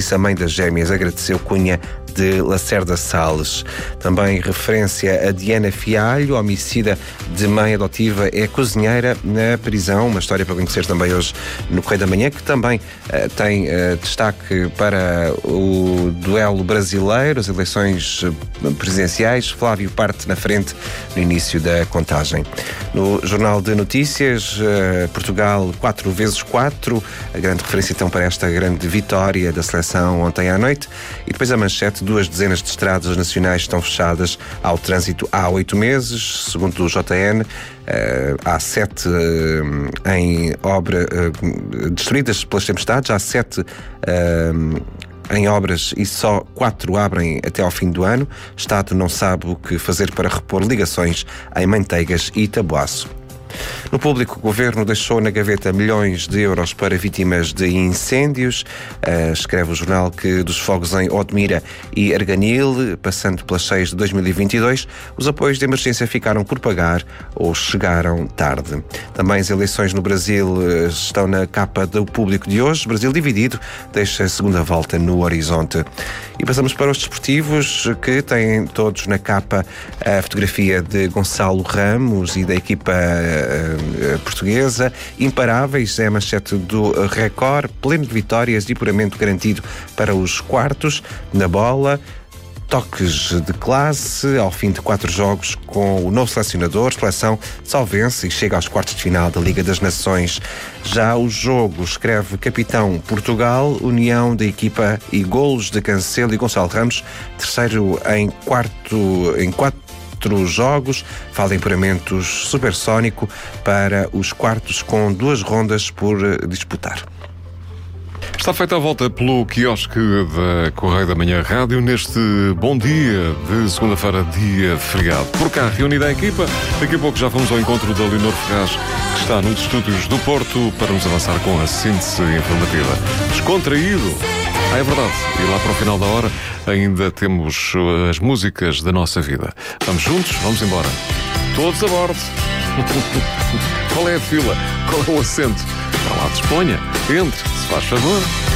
Justiça, a mãe das gêmeas, agradeceu Cunha de Lacerda Salles. Também referência a Diana Fialho, homicida de mãe adotiva, é cozinheira na prisão. Uma história para conhecer também hoje no Correio da Manhã, que também tem destaque para o duelo brasileiro, as eleições presidenciais. Flávio parte na frente no início da contagem. No Jornal de Notícias, Portugal 4x4, a grande referência então para esta grande vitória da seleção ontem à noite. E depois a manchete: 2 dezenas de estradas nacionais estão fechadas ao trânsito há 8 meses, segundo o JN. Há 7 em obra destruídas pelas tempestades, há 7 em obras e só 4 abrem até ao fim do ano. O Estado não sabe o que fazer para repor ligações em Manteigas e Taboaço. No Público, o Governo deixou na gaveta milhões de euros para vítimas de incêndios. Escreve o jornal que dos fogos em Odmira e Arganil, passando pelas cheias de 2022, os apoios de emergência ficaram por pagar ou chegaram tarde. Também as eleições no Brasil estão na capa do Público de hoje. Brasil dividido deixa a segunda volta no horizonte. E passamos para os desportivos, que têm todos na capa a fotografia de Gonçalo Ramos e da equipa portuguesa. Imparáveis é a manchete do Record, pleno de vitórias e apuramento garantido para os quartos. Na bola, toques de classe ao fim de 4 jogos com o novo selecionador. Seleção só vence e chega aos quartos de final da Liga das Nações. Já o jogo, escreve capitão Portugal, união da equipa e golos de Cancelo e Gonçalo Ramos, terceiro em 4 jogos. Fala em apuramentos supersónico para os quartos, com 2 rondas por disputar. Está feita a volta pelo quiosque da Correio da Manhã Rádio neste bom dia de segunda-feira, dia de feriado. Por cá, reunida a equipa, daqui a pouco já vamos ao encontro da Leonor Ferraz, que está nos estúdios do Porto, para nos avançar com a síntese informativa. Descontraído, é verdade, e lá para o final da hora ainda temos as músicas da nossa vida. Vamos juntos, vamos embora. Todos a bordo. Qual é a fila? Qual é o assento? Para lá disponha. Entre, se faz favor.